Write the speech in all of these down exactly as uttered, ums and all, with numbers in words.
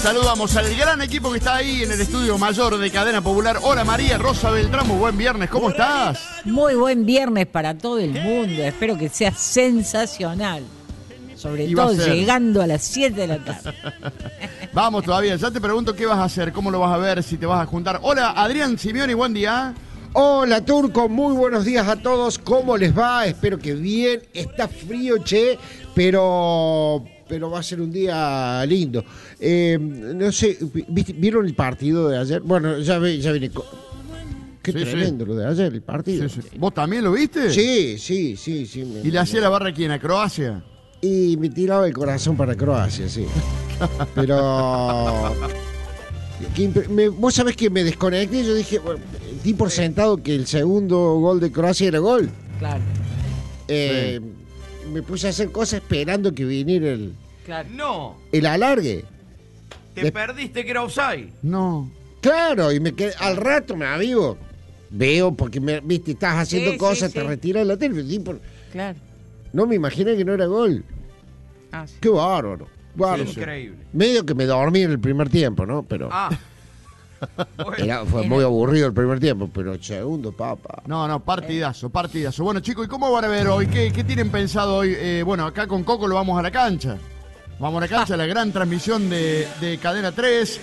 Saludamos al gran equipo que está ahí en el estudio mayor de Cadena Popular. Hola María Rosa Beltramo, buen viernes, ¿cómo estás? Muy buen viernes para todo el mundo, espero que sea sensacional. Sobre Y va todo a ser. llegando a las siete de la tarde. Vamos todavía, ya te pregunto qué vas a hacer, cómo lo vas a ver, si te vas a juntar. Hola Adrián Simeoni, buen día. Hola Turco, muy buenos días a todos. ¿Cómo les va? Espero que bien. Está frío, che, pero pero va a ser un día lindo. Eh, no sé, ¿viste- ¿vieron el partido de ayer? Bueno, ya, ve, ya viene. co- Qué Sí, tremendo sí. lo de ayer, el partido. Sí, sí. ¿Vos también lo viste? Sí, sí, sí, sí. me- ¿Y le hacía la barra a quién? ¿A Croacia? Y me tiraba el corazón para Croacia, sí. Pero... que imp- me- vos sabés que me desconecté, yo dije, bueno, di por sentado que el segundo gol de Croacia era gol. Claro, Eh, Me puse a hacer cosas esperando que viniera el, claro. No, el alargue. te De- perdiste que era offside. No. Claro, y me quedé, al rato me avivo. Veo, porque me, viste, estás haciendo Sí, cosas, sí, te sí. retiras la tele. di por- Claro. No me imaginé que no era gol. Ah, sí. Qué bárbaro. bárbaro. Sí, sí. Increíble. Medio que me dormí en el primer tiempo, ¿no? Pero Ah. Bueno, era- fue muy aburrido el primer tiempo, pero el segundo, papá. No, no, partidazo, partidazo. Bueno, chicos, ¿y cómo van a ver hoy? ¿Qué, qué tienen pensado hoy? Eh, bueno, acá con Coco lo vamos a la cancha. Vamos a la cancha, la gran transmisión de, de Cadena tres,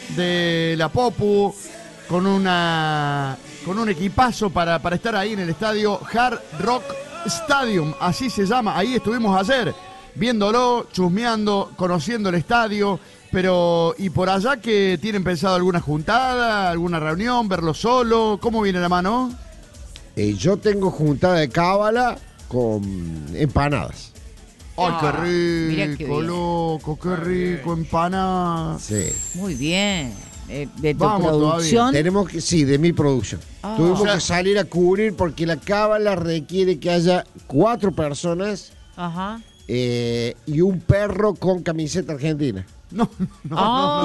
de la Popu, con una con un equipazo para, para estar ahí en el estadio Hard Rock Stadium, así se llama. Ahí estuvimos ayer, viéndolo, chusmeando, conociendo el estadio. Pero, ¿y por allá que tienen pensado alguna juntada, alguna reunión, verlo solo? ¿Cómo viene la mano? Eh, yo tengo juntada de cábala con empanadas. ¡Ay, Ah, mira qué qué rico, bien. loco! ¡Qué rico, empanada! Sí. Muy bien. Eh, de tu Vamos producción. Tenemos que, sí, de mi producción. Ah. Tuvimos O sea- que salir a cubrir porque la cábala requiere que haya cuatro personas Ajá. eh, y un perro con camiseta argentina. No, no, Ah.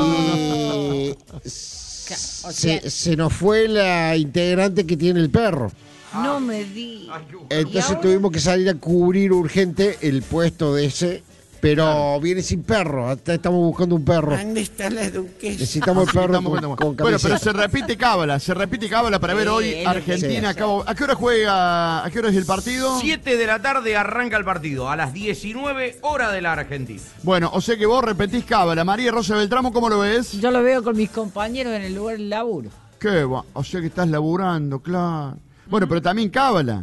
Y o se, sea- se nos fue la integrante que tiene el perro. No me di. ay, qué bueno. Entonces ahora? tuvimos que salir a cubrir urgente el puesto de ese, pero viene sin perro. Hasta estamos buscando un perro. ¿Dónde está la duquesa? Necesitamos el perro Estamos con, con- con Bueno, pero camiseta. se repite cábala, se repite cábala para ver Sí, hoy es lo que Argentina. sí. Cabo- ¿A qué hora juega? ¿A qué hora es el partido? siete de la tarde arranca el partido, a las diecinueve hora de la Argentina. Bueno, o sea que vos repetís cábala. María Rosa Beltramo, ¿cómo lo ves? Yo lo veo con mis compañeros en el lugar del laburo. ¿Qué va? O sea que estás laburando, claro. Bueno, pero también cábala.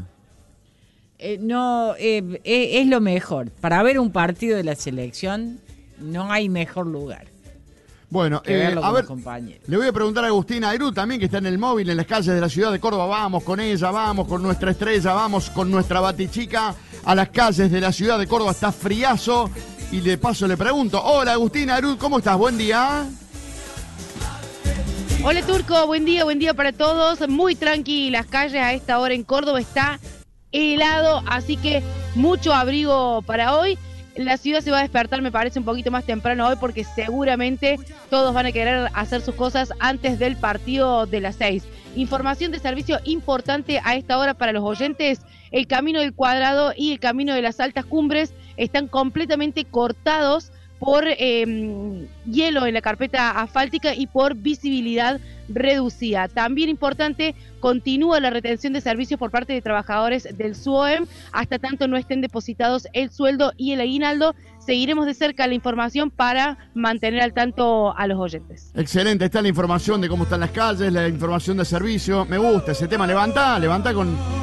Eh, no, eh, eh, es lo mejor. Para ver un partido de la selección, no hay mejor lugar Bueno, que eh, verlo a con ver, los compañeros. le voy a preguntar a Agustina Airú también, que está en el móvil, en las calles de la ciudad de Córdoba. Vamos con ella, vamos con nuestra estrella, vamos con nuestra batichica a las calles de la ciudad de Córdoba. Está friazo. Y de paso le pregunto, hola Agustina Airú, ¿cómo estás? Buen día. Hola Turco, buen día, buen día para todos. Muy tranqui las calles a esta hora en Córdoba, está helado, así que mucho abrigo para hoy. La ciudad se va a despertar, me parece, un poquito más temprano hoy porque seguramente todos van a querer hacer sus cosas antes del partido de las seis. Información de servicio importante a esta hora para los oyentes. El Camino del Cuadrado y el Camino de las Altas Cumbres están completamente cortados por eh, hielo en la carpeta asfáltica y por visibilidad reducida. También importante, continúa la retención de servicios por parte de trabajadores del SUOEM hasta tanto no estén depositados el sueldo y el aguinaldo. Seguiremos de cerca la información para mantener al tanto a los oyentes. Excelente, está la información de cómo están las calles, la información de servicio. Me gusta ese tema. Levanta, levanta con,